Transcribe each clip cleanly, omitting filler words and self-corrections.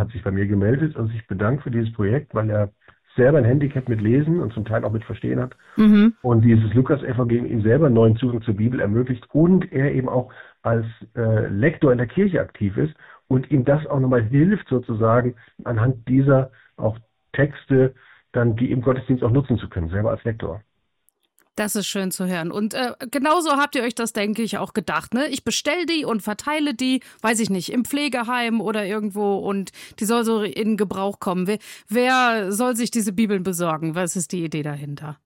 hat sich bei mir gemeldet und sich bedankt für dieses Projekt, weil er selber ein Handicap mit Lesen und zum Teil auch mit Verstehen hat. Und dieses Lukas-Evangelium ihm selber einen neuen Zugang zur Bibel ermöglicht und er eben auch als Lektor in der Kirche aktiv ist und ihm das auch nochmal hilft, sozusagen anhand dieser auch Texte dann die im Gottesdienst auch nutzen zu können, selber als Lektor. Das ist schön zu hören. Und genauso habt ihr euch das, denke ich, auch gedacht, ne? Ich bestelle die und verteile die, weiß ich nicht, im Pflegeheim oder irgendwo und die soll so in Gebrauch kommen. Wer soll sich diese Bibeln besorgen? Was ist die Idee dahinter?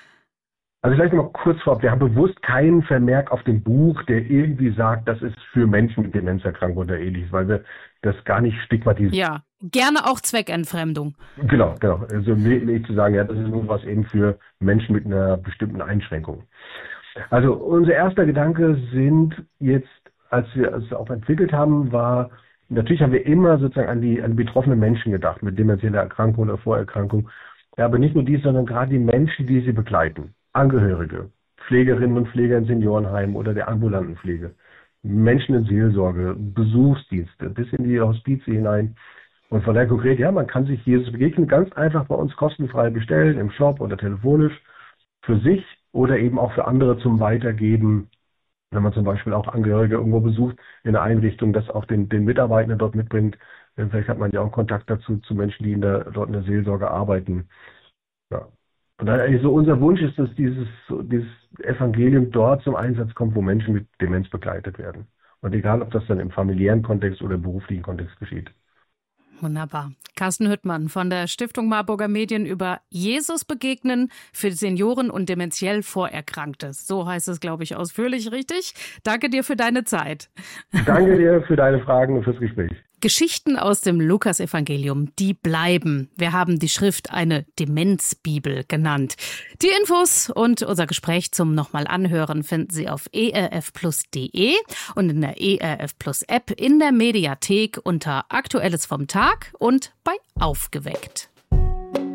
Also vielleicht noch mal kurz vorab, wir haben bewusst keinen Vermerk auf dem Buch, der irgendwie sagt, das ist für Menschen mit Demenzerkrankung oder ähnliches, weil wir das gar nicht stigmatisieren. Ja, gerne auch Zweckentfremdung. Genau. Also nicht zu sagen, ja, das ist nur was eben für Menschen mit einer bestimmten Einschränkung. Also unser erster Gedanke sind jetzt, als wir es auch entwickelt haben, war, natürlich haben wir immer sozusagen an die betroffenen Menschen gedacht, mit demenzieller Erkrankung oder Vorerkrankung. Ja, aber nicht nur die, sondern gerade die Menschen, die sie begleiten. Angehörige, Pflegerinnen und Pfleger in Seniorenheimen oder der ambulanten Pflege, Menschen in Seelsorge, Besuchsdienste, bis in die Hospize hinein. Und von daher konkret, ja, man kann sich Jesus begegnen, ganz einfach bei uns kostenfrei bestellen, im Shop oder telefonisch, für sich oder eben auch für andere zum Weitergeben. Wenn man zum Beispiel auch Angehörige irgendwo besucht in einer Einrichtung, das auch den Mitarbeitenden dort mitbringt. Vielleicht hat man ja auch Kontakt dazu zu Menschen, die dort in der Seelsorge arbeiten. Ja. Und daher eigentlich so unser Wunsch ist, dass dieses Evangelium dort zum Einsatz kommt, wo Menschen mit Demenz begleitet werden. Und egal, ob das dann im familiären Kontext oder im beruflichen Kontext geschieht. Wunderbar. Carsten Hüttmann von der Stiftung Marburger Medien über Jesus begegnen für Senioren und dementiell Vorerkrankte. So heißt es, glaube ich, ausführlich, richtig? Danke dir für deine Zeit. Danke dir für deine Fragen und fürs Gespräch. Geschichten aus dem Lukasevangelium, die bleiben. Wir haben die Schrift eine Demenzbibel genannt. Die Infos und unser Gespräch zum nochmal anhören finden Sie auf erfplus.de und in der ERF Plus App, in der Mediathek unter Aktuelles vom Tag und bei Aufgeweckt.